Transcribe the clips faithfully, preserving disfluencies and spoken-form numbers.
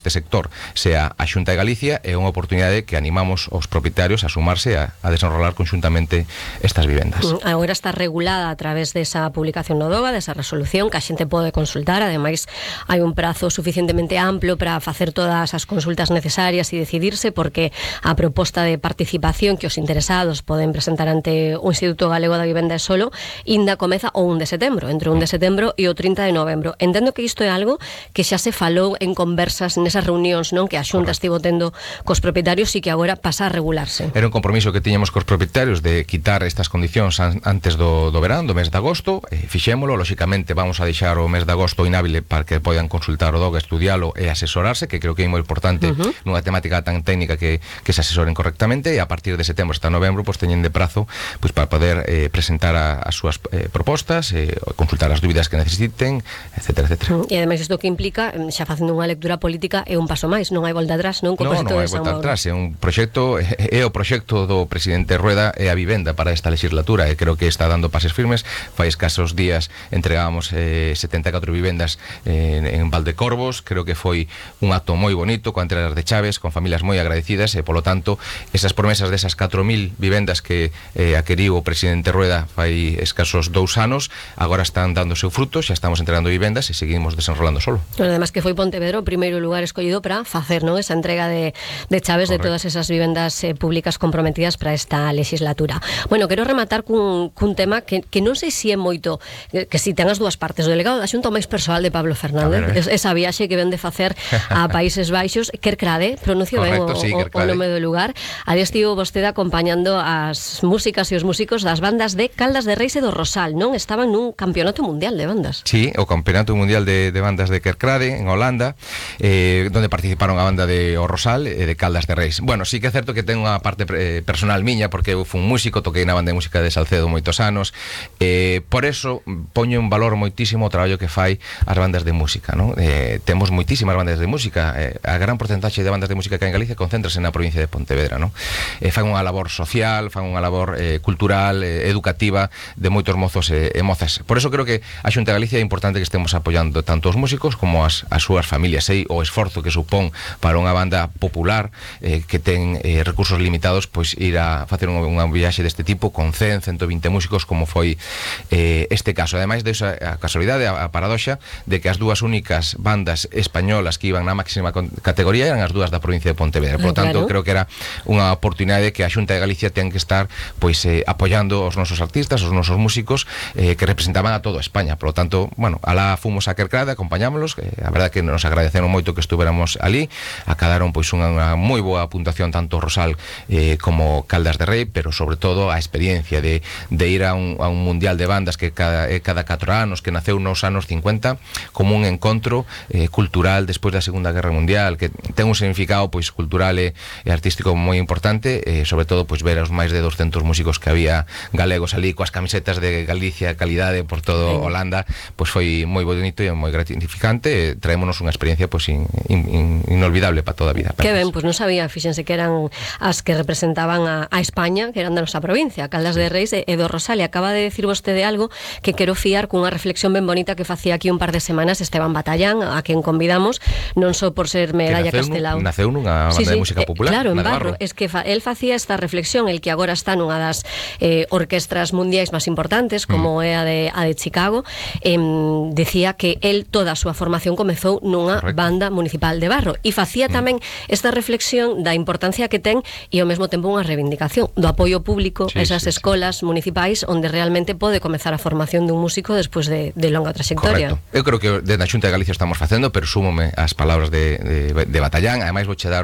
este sector sea a Xunta de Galicia, é unha oportunidade que animamos os propietarios a sumarse a, a desenrolar conxuntamente estas vivendas. Agora está regulada a través desa publicación no D O G A, desa resolución que a xente pode consultar. Ademais, hai un prazo suficientemente amplo para facer todas as consultas necesarias e decidirse, porque a proposta de participación que os interesados poden presentar ante o Instituto Galego da Vivenda e Solo inda comeza o un de setembro, entre o un de setembro e o trinta de novembro. Entendo que isto é algo que xa se falou en conversas nesas reunións, non, que a Xunta estivo tendo cos propietarios e que agora pasa a regularse. Era un compromiso que tiñamos cos propietarios de quitar estas condicións an antes do, do verán, do mes de agosto. Eh, fixémolo, lóxicamente vamos a deixar o mes de agosto inhábil para que podan consultar o D O G A, estudialo e asesorarse, que creo que é moi importante uh -huh. nunha temática tan técnica que, que se asesoren correctamente, e a partir de setembro hasta novembro pues teñen de prazo pues, para poder eh, presentar a, as súas eh, propostas, eh, consultar as dúbidas que necesiten, etcétera, etcétera. Uh -huh. E ademais isto que implica, xa facendo unha lectura política, é un paso máis, non hai volta atrás, non? Co non, non hai volta atrás, é un proxecto, é o proxecto do presidente Rueda e a vivenda para esta legislatura, e creo que está dando pases firmes. Fai escasos días entregábamos eh, setenta e catro vivendas eh, en Valdecorvos, creo que foi un acto moi bonito, con entregas de chaves, con familias moi agradecidas, e polo tanto, esas promesas desas catro mil vivendas que eh, aqueriu o presidente Rueda fai escasos dous anos, agora están dando seu fruto, xa estamos entregando vivendas e seguimos desenrolando solo. Además que foi Pontevedra o primeiro lugar escollido para facer, non, esa entrega de, de chaves Correcto. De todas esas vivendas eh, públicas comprometidas para esta legislatura. Bueno, quero rematar cun, cun tema que, que non sei se é moito, que, que si ten as dúas partes. O delegado da Xunta máis persoal de Pablo Fernández, ver, eh. esa viaxe que ven de facer a Países Baixos, Kerkrade, pronuncio ben o, sí, o, o nome do lugar. Ali estivo vostede acompañando as músicas e os músicos das bandas de Caldas de Reis e do Rosal, non? Estaban nun campeonato mundial de bandas. Sí, o campeonato mundial de, de bandas de Kerkrade en Holanda, eh, donde participaron a banda de O Rosal e de Caldas de Reis. Bueno, sí que é certo que ten unha parte eh, personal miña, porque eu fui un músico, toquei na banda de música de Salcedo moitos anos, eh, por eso poño un valor moitísimo o traballo que fai as bandas de música, non? Eh, temos moitísimas bandas de música, eh, a gran porcentaxe de bandas de música que hai en Galicia concéntrase na provincia de Pontevedra, non? Eh, fan unha labor social, fan unha labor eh, cultural, eh, educativa de moitos mozos e eh, mozas. Por eso creo que a Xunta de Galicia é importante que estemos apoiando tanto os músicos como as, as súas familias, e o esforzo que supón para unha banda popular eh, que ten eh, recursos limitados, pois ir a facer unha, unha viaxe deste tipo con cen, ciento vinte músicos, como foi eh, este caso. Ademais de esa a casualidade, a, a paradoxa de que as dúas únicas bandas españolas que iban na máxima categoría eran as dúas da provincia de Pontevedra. Por lo tanto, claro, creo que era unha oportunidade que a Xunta de Galicia ten que estar pois eh, apoiando os nosos artistas, os nosos músicos eh, que representaban a toda España. Por lo tanto, bueno, alá fomos a Kerkrade, acompañámoslos, eh, a verdade que nos agradeceron moito que estuvéramos ali, acadaron pois unha, unha moi boa puntuación tanto Rosal eh, como Caldas de Rei, pero sobre todo a experiencia de, de ir a un, a un mundial de bandas que cada, eh, cada catro anos, que naceu nos anos cincuenta como un encontro eh, cultural despois da Segunda Guerra Mundial, que ten un significado pois cultural e, e artístico moi importante, eh, sobre todo pois ver os máis de doscentos músicos que había galegos ali coas camisetas de Galicia, calidade por todo Holanda, pois foi moi bonito e moi gratificante. Traémonos unha experiencia pois in, in, in, inolvidable para toda a vida. Que ben, pois non sabía, fíxense que eran as que representaban a, a España, que eran da nosa provincia, Caldas de Reis e, e do Rosal. E acaba de decir vostede algo que quero fiar cunha reflexión ben bonita que facía aquí un par de semanas Esteban Batallán, a quen convidamos, non só por ser medalla Castelao. Naceu nunha banda sí, sí, de música popular, eh, claro, en Barro. Barro. Es que fa, el facía esta reflexión, el que agora está nunha das eh, orquestras mundiais máis importantes, como mm. é a de, a de Chicago, eh, decía que el toda a súa formación comezou nunha Correcto. Banda municipal de Barro, e facía mm. tamén esta reflexión da importancia que ten e ao mesmo tempo unha reivindicación do apoio público sí, a esas sí, escolas sí. municipais onde realmente pode comezar a formación dun músico despois de, de longa trayectoria. Correcto. Eu creo que desde a Xunta de Galicia estamos facendo, pero súmome as palabras de, de, de Batallán. Ademais vou che dar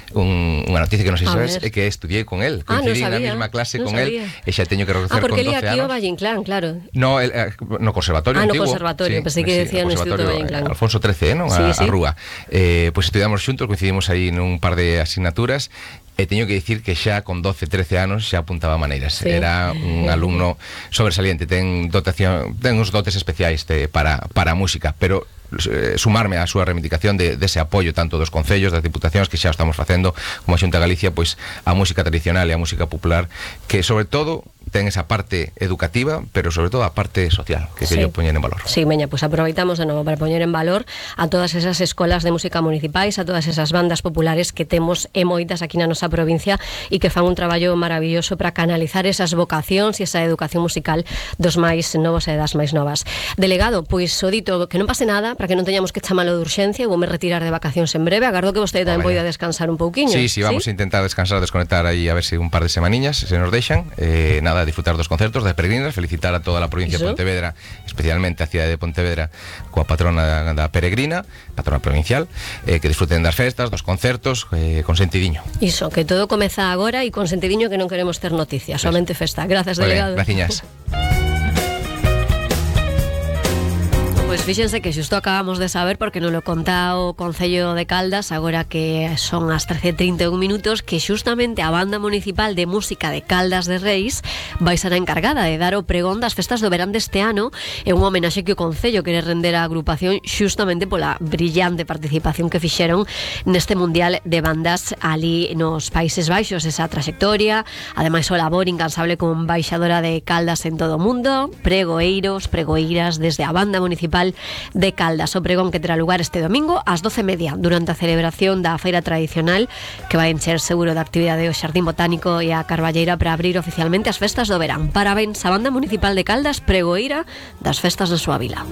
un, unha noticia que non sei se sabes, é que estudiei con él, coincidí ah, no na mesma clase no con él, e xa teño que reconocer ah, con doce anos. Ah, porque ele aquí o Valle Inclán, claro. No, el, no conservatorio ah, antigo. Ah, no conservatorio, sí, pensei que sí, decía no Instituto Valle Inclán. Alfonso trece, non? Sí, a, sí. a Rúa. Eh, pois pues estudiamos xuntos, coincidimos aí nun par de asignaturas. E teño que dicir que xa con doce, trece anos xa apuntaba maneiras. Sí. Era un alumno sobresaliente, ten dotación, ten uns dotes especiais de, para, para a música, pero eh, sumarme á súa reivindicación de, dese apoio tanto dos concellos, das diputacións que xa estamos facendo como a Xunta de Galicia, pois a música tradicional e a música popular, que sobre todo ten esa parte educativa, pero sobre todo a parte social, que sí. quería poñer en valor. Sí, veña, pues aproveitamos de novo para poñer en valor a todas esas escolas de música municipais, a todas esas bandas populares que temos e moitas aquí na nosa provincia e que fan un traballo maravilloso para canalizar esas vocacións e esa educación musical dos máis novos e das máis novas. Delegado, pois o dito, que non pase nada, para que non teñamos que chamalo de urxencia, vou me retirar de vacacións en breve, agardo que vostede tamén poida descansar un pouquiño. Sí, sí, vamos ¿sí? a intentar descansar, desconectar aí a ver se un par de semaniñas se nos deixan, eh, nada, disfrutar dos concertos das peregrinas, felicitar a toda a provincia ¿Eso? de Pontevedra, especialmente a cidade de Pontevedra coa patrona da, da peregrina, patrona provincial, eh, que disfruten das festas, dos concertos, eh, con sentidiño. Iso, que todo comeza agora e con sentidiño, que non queremos ter noticias, sí. Solamente festa. Gracias, Muy delegado. Bien, graciñas. Pois fíxense que xusto acabamos de saber, porque non lo conta o Concello de Caldas, agora que son as trece e trinta e un minutos, que xustamente a Banda Municipal de Música de Caldas de Reis vai ser a encargada de dar o pregón das festas do verán deste ano, e un homenaxe que o Concello quere render á agrupación xustamente pola brillante participación que fixeron neste Mundial de Bandas ali nos Países Baixos, esa trayectoria, ademais o labor incansable como embaixadora de Caldas en todo o mundo, pregoeiros, pregoeiras desde a Banda Municipal de Caldas, o pregón que terá lugar este domingo ás doce e media durante a celebración da feira tradicional, que vai encher seguro de actividade o Xardín Botánico e a Carballeira para abrir oficialmente as festas do verán. Parabéns á Banda Municipal de Caldas, pregoeira das festas da súa vila.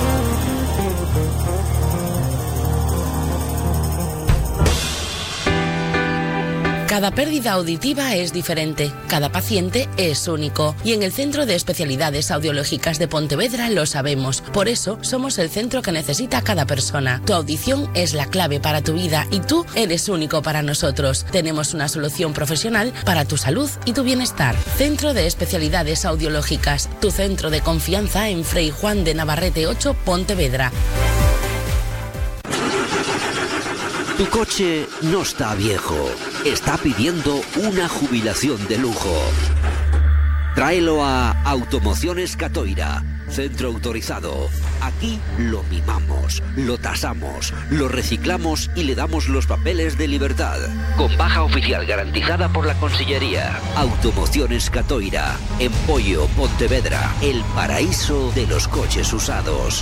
Cada pérdida auditiva es diferente, cada paciente es único y en el Centro de Especialidades Audiológicas de Pontevedra lo sabemos. Por eso somos el centro que necesita cada persona. Tu audición es la clave para tu vida y tú eres único para nosotros. Tenemos una solución profesional para tu salud y tu bienestar. Centro de Especialidades Audiológicas, tu centro de confianza en Fray Juan de Navarrete ocho, Pontevedra. Tu coche no está viejo, está pidiendo una jubilación de lujo. Tráelo a Automociones Catoira, centro autorizado. Aquí lo mimamos, lo tasamos, lo reciclamos y le damos los papeles de libertad. Con baja oficial garantizada por la Consellería. Automociones Catoira, en Pollo, Pontevedra, el paraíso de los coches usados.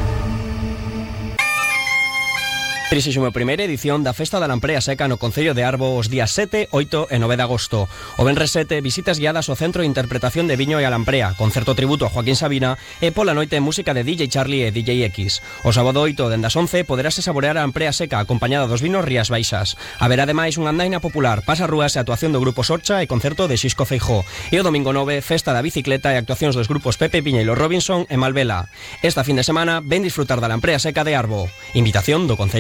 trixésima primeira edición da Festa da Lamprea Seca no Concello de Arbo os días sete, oito e nove de agosto. O venres sete, visitas guiadas ao Centro de Interpretación de Viño e a Lamprea, concerto tributo a Joaquín Sabina e pola noite música de D J Charlie e D J X. O sábado oito, dende as once, poderase saborear a Lamprea Seca acompañada dos vinos Rías Baixas. Haberá ademais unha andaina popular, pasarrúas e actuación do grupo Sorcha e concerto de Xisco Feijó. E o domingo nove, festa da bicicleta e actuacións dos grupos Pepe Piñeiro Robinson e Malvela. Esta fin de semana, ven disfrutar da Lamprea Seca de Arbo. Invitación do Concello